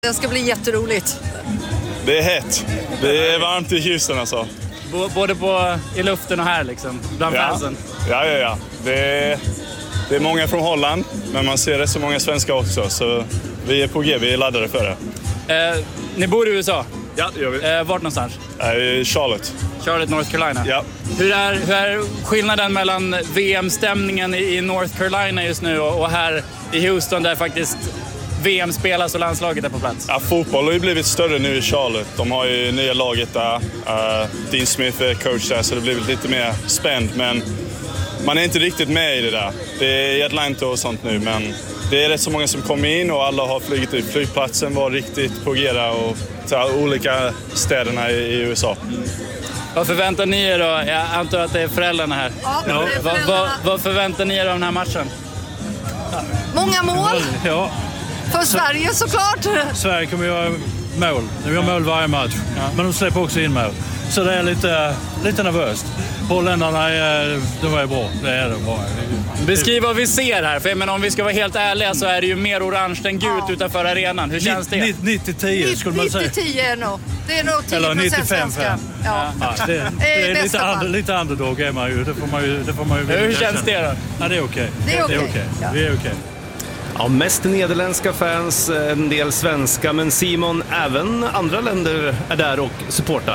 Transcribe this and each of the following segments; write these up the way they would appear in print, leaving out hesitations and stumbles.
Det ska bli jätteroligt. Det är hett. Det är varmt i Houston alltså. Både i luften och här liksom, bland fansen. Ja. Det är många från Holland, men man ser rätt så många svenskar också. Så vi är på G, vi är laddade för det. Ni bor i USA? Ja, det gör vi. Vart någonstans? Charlotte, North Carolina. Ja. Hur är skillnaden mellan VM-stämningen i North Carolina just nu och här i Houston där faktiskt VM spelas och landslaget är på plats? Ja, fotboll har ju blivit större nu i Charlotte. De har ju nya laget där. Dean Smith är coach där, så det blir lite mer spänt. Men man är inte riktigt med i det där. Det är i Atlanta och sånt nu, men det är rätt så många som kommer in och alla har flugit ut. Flygplatsen var riktigt på G och till olika städerna i USA. Vad förväntar ni er då? Jag antar att det är föräldrarna här. Ja, det är föräldrarna. Vad förväntar ni er av den här matchen? Många mål. Ja. För Sverige såklart. Sverige kommer göra mål. De gör mål varje match. Ja. Men de släpper också in mål. Så det är lite nervöst. Holländarna de är bra. Det är de bra. Beskriv vad vi ser här. För om vi ska vara helt ärliga så är det ju mer orange än gult utanför arenan. Hur känns det? 90-10 skulle man säga. 90-10 är nog. Det är nog 10% eller 95-5. svenska. Ja. Det är lite underdog är man ju. Det får man ju hur känns det då? Ja, det är okej. Det är okej. Ja. Vi är okej. Ja, mest nederländska fans, en del svenska, men Simon, även andra länder är där och supportar.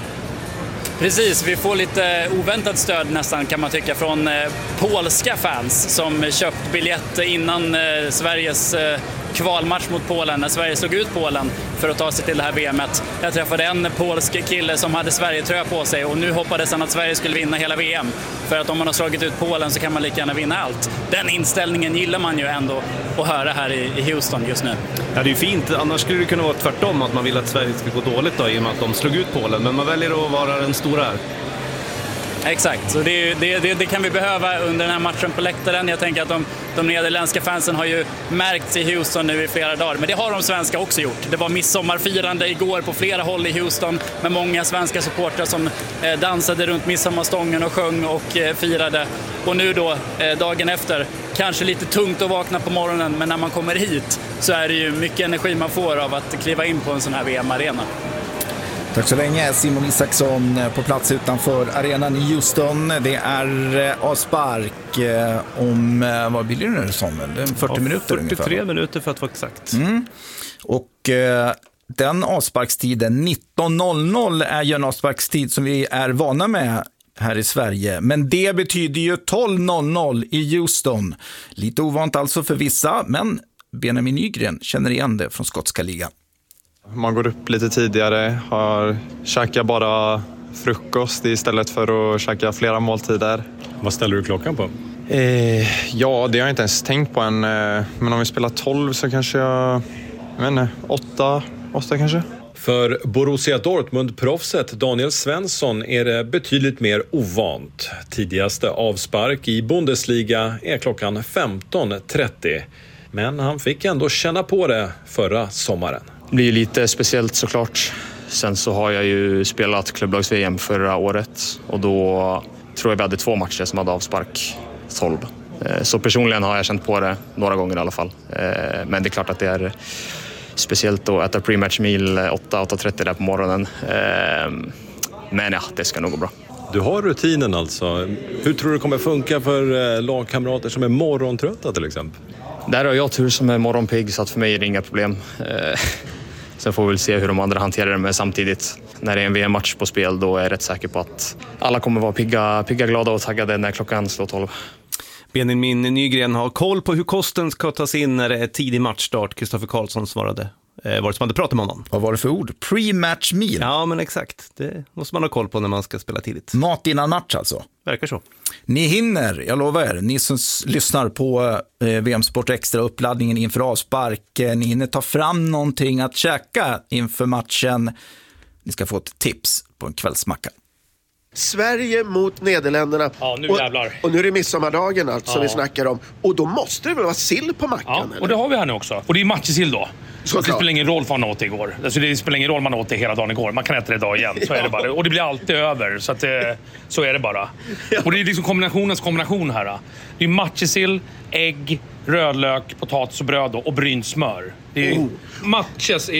Precis, vi får lite oväntat stöd nästan kan man tycka från polska fans som köpt biljett innan Sveriges kvalmatch mot Polen, när Sverige slog ut Polen för att ta sig till det här VMet. Jag träffade en polsk kille som hade Sverige-tröja på sig och nu hoppades han att Sverige skulle vinna hela VM. För att om man har slagit ut Polen så kan man lika gärna vinna allt. Den inställningen gillar man ju ändå att höra här i Houston just nu. Ja, det är ju fint. Annars skulle det kunna vara tvärtom, att man vill att Sverige ska gå dåligt då, i och med att de slog ut Polen. Men man väljer att vara den stora här. Exakt, så det kan vi behöva under den här matchen på läktaren. Jag tänker att de nederländska fansen har ju märkt i Houston nu i flera dagar. Men det har de svenska också gjort. Det var midsommarfirande igår på flera håll i Houston med många svenska supportrar som dansade runt midsommarstången och sjöng och firade. Och nu då, dagen efter, kanske lite tungt att vakna på morgonen, men när man kommer hit så är det ju mycket energi man får av att kliva in på en sån här VM-arena. Tack så länge, Simon Isaksson på plats utanför arenan i Houston. Det är avspark om, vad blir det nu som? 40 minuter ungefär. 43 minuter för att vara exakt. Och den avsparkstiden 19.00 är ju en avsparkstid som vi är vana med här i Sverige. Men det betyder ju 12.00 i Houston. Lite ovant alltså för vissa, men Benjamin Nygren känner igen det från skotska ligan. Man går upp lite tidigare, käkar bara frukost istället för att käka flera måltider. Vad ställer du klockan på? Ja, det har jag inte ens tänkt på än. Men om vi spelar 12 så kanske jag vet inte, 8 kanske. För Borussia Dortmund-proffset Daniel Svensson är det betydligt mer ovant. Tidigaste avspark i Bundesliga är klockan 15.30. Men han fick ändå känna på det förra sommaren. Det blir lite speciellt såklart. Sen så har jag ju spelat klubblags-VM förra året och då tror jag vi hade 2 matcher som hade avspark 12. Så personligen har jag känt på det några gånger i alla fall. Men det är klart att det är speciellt att äta pre-match meal 8:30 där på morgonen. Men ja, det ska nog gå bra. Du har rutinen alltså. Hur tror du det kommer funka för lagkamrater som är morgontrötta till exempel? Där har jag tur som är morgonpigg så att för mig är det inga problem. Sen får vi väl se hur de andra hanterar det, men samtidigt när det är en VM-match på spel då är jag rätt säker på att alla kommer vara pigga, glada och taggade när klockan slår 12. Benjamin Nygren har koll på hur kosten ska tas in när det är tidig matchstart. Kristoffer Karlsson svarade. Var det som hade pratat med honom? Vad var det för ord? Pre-match meal? Ja, men exakt. Det måste man ha koll på när man ska spela tidigt. Mat innan match alltså? Verkar så. Ni hinner, jag lovar er, ni som lyssnar på VM Sport Extra uppladdningen inför avspark, ni hinner ta fram någonting att käka inför matchen. Ni ska få ett tips på en kvällsmacka. Sverige mot Nederländerna. Ja, nu jävlar. Och nu är det midsommardagen alltså vi snackar om. Och då måste det väl vara sill på mackan? Ja, eller? Och det har vi här nu också. Och det är matjessill då. Så det spelar ingen roll vad man åt igår. Alltså det spelar ingen roll man åt det hela dagen igår. Man kan äta det idag igen. Så är det bara. Och det blir alltid över. Så, att så är det bara. Och det är liksom kombinationens kombination här. Det är matjessill, ägg, rödlök, potatis och bröd och brynt smör. Det är matches